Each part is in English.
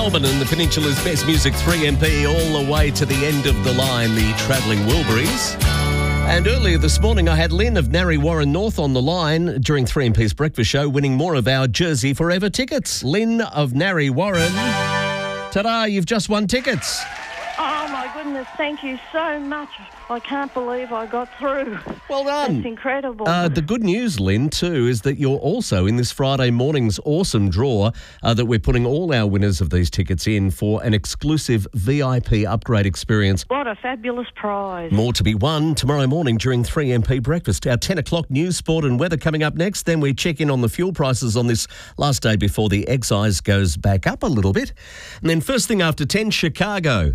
Melbourne and the Peninsula's best music, 3MP, all the way to the end of the line, the Travelling Wilburys. And earlier this morning, I had Lynn of Narre Warren North on the line during 3MP's breakfast show, winning more of our Jersey Forever tickets. Lynn of Narre Warren, ta-da, you've just won tickets. Oh, my goodness, thank you so much. I can't believe I got through. Well done. That's incredible. The good news, Lynn, too, is that you're also in this Friday morning's awesome draw that we're putting all our winners of these tickets in for an exclusive VIP upgrade experience. What a fabulous prize. More to be won tomorrow morning during 3MP breakfast. Our 10 o'clock news, sport and weather coming up next. Then we check in on the fuel prices on this last day before the excise goes back up a little bit. And then first thing after 10, Chicago.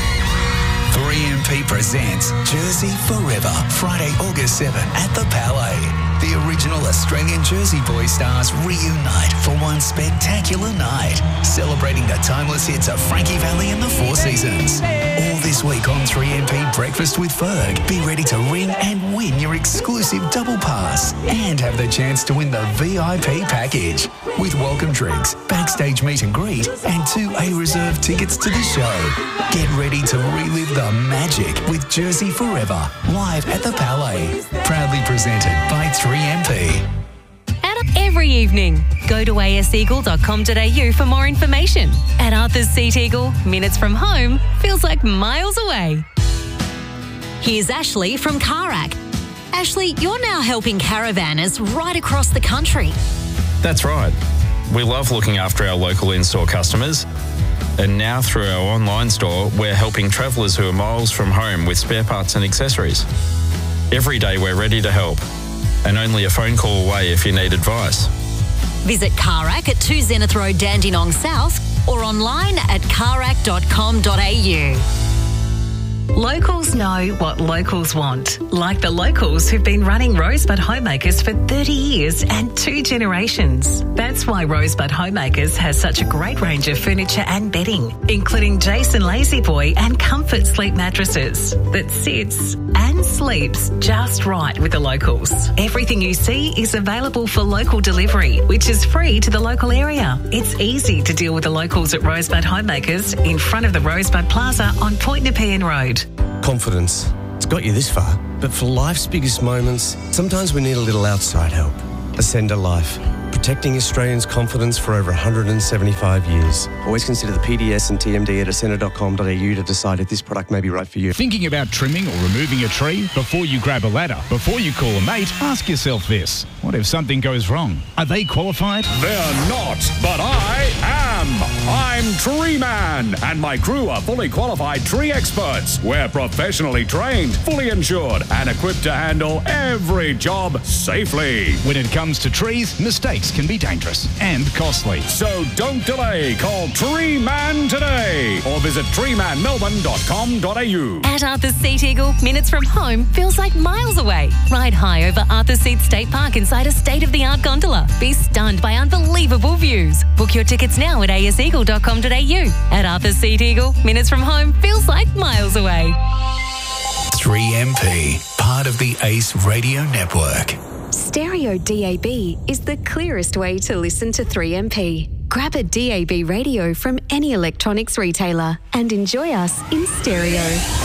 3MP presents Jersey Forever, Friday, August 7 at the Palais. The original Australian Jersey Boys stars reunite for one spectacular night, celebrating the timeless hits of Frankie Valli and the Four Seasons. All this week on 3MP Breakfast with Ferg. Be ready to ring and win your exclusive double pass and have the chance to win the VIP package with welcome drinks, backstage meet and greet, and 2 A-reserve tickets to the show. Get ready to relive the magic with Jersey Forever, live at the Palais. Proudly presented by 3MP. Every evening, go to aseagle.com.au for more information. At Arthur's Seat Eagle, minutes from home feels like miles away. Here's Ashley from Carac. Ashley, you're now helping caravanners right across the country. That's right. We love looking after our local in-store customers. And now through our online store, we're helping travellers who are miles from home with spare parts and accessories. Every day we're ready to help. And only a phone call away if you need advice. Visit Carac at 2 Zenith Road, Dandenong South, or online at carac.com.au. Locals know what locals want, like the locals who've been running Rosebud Homemakers for 30 years and 2 generations. That's why Rosebud Homemakers has such a great range of furniture and bedding, including Jason La-Z-Boy and Comfort Sleep mattresses that sits and sleeps just right with the locals. Everything you see is available for local delivery, which is free to the local area. It's easy to deal with the locals at Rosebud Homemakers in front of the Rosebud Plaza on Point Nepean Road. Confidence. It's got you this far. But for life's biggest moments, sometimes we need a little outside help. Ascender Life. Protecting Australians' confidence for over 175 years. Always consider the PDS and TMD at ascender.com.au to decide if this product may be right for you. Thinking about trimming or removing a tree? Before you grab a ladder, before you call a mate, ask yourself this. What if something goes wrong? Are they qualified? They're not, but I am. I'm Tree Man, and my crew are fully qualified tree experts. We're professionally trained, fully insured, and equipped to handle every job safely. When it comes to trees, mistakes can be dangerous and costly. So don't delay. Call Tree Man today or visit treemanmelbourne.com.au. At Arthur's Seat Eagle, minutes from home feels like miles away. Ride high over Arthur's Seat State Park inside a state-of-the-art gondola. Be stunned by unbelievable views. Book your tickets now at aseagle.com.au. At Arthur's Seat Eagle, minutes from home feels like miles away. 3MP, part of the Ace Radio Network. Stereo DAB is the clearest way to listen to 3MP. Grab a DAB radio from any electronics retailer and enjoy us in stereo.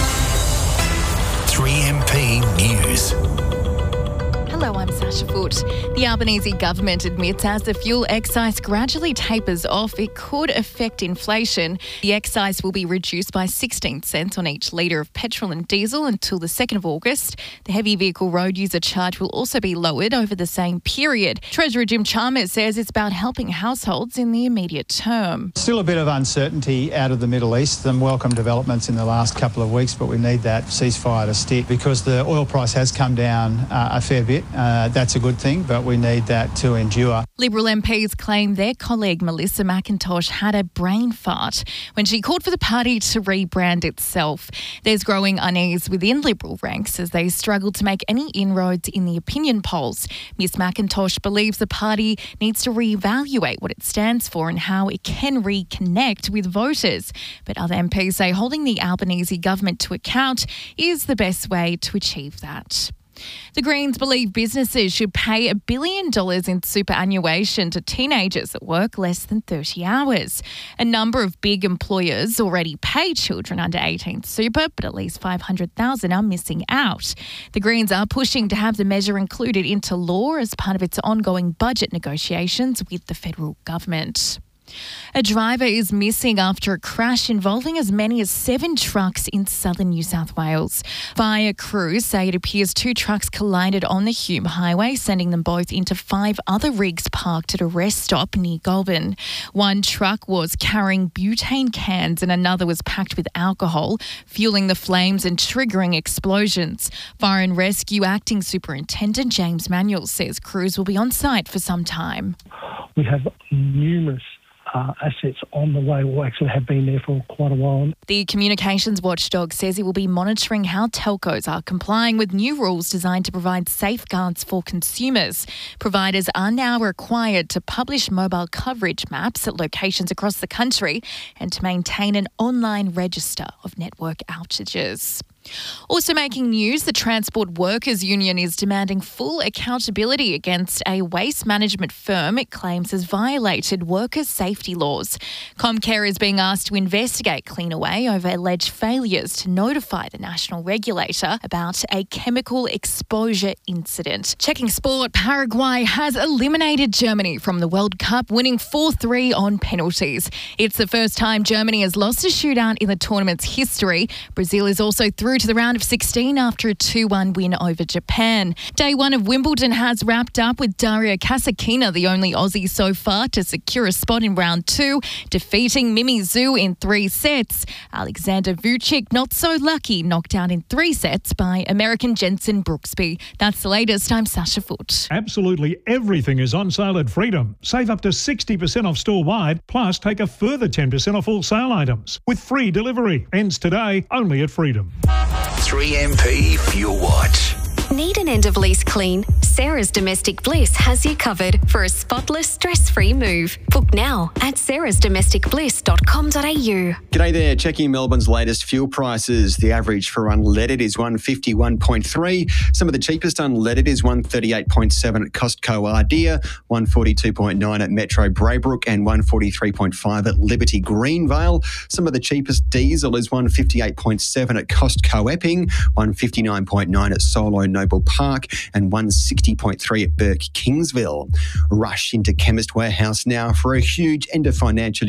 3MP News. Hello, I'm Sasha Foote. The Albanese government admits as the fuel excise gradually tapers off, it could affect inflation. The excise will be reduced by 16 cents on each litre of petrol and diesel until the 2nd of August. The heavy vehicle road user charge will also be lowered over the same period. Treasurer Jim Chalmers says it's about helping households in the immediate term. Still a bit of uncertainty out of the Middle East. Some welcome developments in the last couple of weeks, but we need that ceasefire to stick because the oil price has come down a fair bit. That's a good thing, but we need that to endure. Liberal MPs claim their colleague Melissa McIntosh had a brain fart when she called for the party to rebrand itself. There's growing unease within Liberal ranks as they struggle to make any inroads in the opinion polls. Miss McIntosh believes the party needs to reevaluate what it stands for and how it can reconnect with voters. But other MPs say holding the Albanese government to account is the best way to achieve that. The Greens believe businesses should pay $1 billion in superannuation to teenagers that work less than 30 hours. A number of big employers already pay children under 18 super, but at least 500,000 are missing out. The Greens are pushing to have the measure included into law as part of its ongoing budget negotiations with the federal government. A driver is missing after a crash involving as many as 7 trucks in southern New South Wales. Fire crews say it appears 2 trucks collided on the Hume Highway, sending them both into 5 other rigs parked at a rest stop near Goulburn. One truck was carrying butane cans and another was packed with alcohol, fueling the flames and triggering explosions. Fire and Rescue Acting Superintendent James Manuel says crews will be on site for some time. We have numerous assets on the way, will actually have been there for quite a while. The communications watchdog says it will be monitoring how telcos are complying with new rules designed to provide safeguards for consumers. Providers are now required to publish mobile coverage maps at locations across the country and to maintain an online register of network outages. Also making news, the Transport Workers Union is demanding full accountability against a waste management firm it claims has violated workers' safety laws. Comcare is being asked to investigate Cleanaway over alleged failures to notify the national regulator about a chemical exposure incident. Checking sport, Paraguay has eliminated Germany from the World Cup, winning 4-3 on penalties. It's the first time Germany has lost a shootout in the tournament's history. Brazil is also through to the round of 16 after a 2-1 win over Japan. Day 1 of Wimbledon has wrapped up with Daria Kasatkina, the only Aussie so far to secure a spot in round 2, defeating Mimi Zhu in 3 sets. Alexander Vucic, not so lucky, knocked out in 3 sets by American Jensen Brooksby. That's the latest. I'm Sasha Foote. Absolutely everything is on sale at Freedom. Save up to 60% off store-wide, plus take a further 10% off all sale items with free delivery. Ends today, only at Freedom. 3MP Fuel Watch. Need an end-of-lease clean? Sarah's Domestic Bliss has you covered for a spotless, stress-free move. Book now at sarahsdomesticbliss.com.au. G'day there. Checking Melbourne's latest fuel prices. The average for unleaded is $151.3. Some of the cheapest unleaded is $138.7 at Costco Ardea, $142.9 at Metro Braybrook and $143.5 at Liberty Greenvale. Some of the cheapest diesel is $158.7 at Costco Epping, $159.9 at Solo Noble Park and $160.3 at Burke Kingsville. Rush into Chemist Warehouse now for a huge end of financial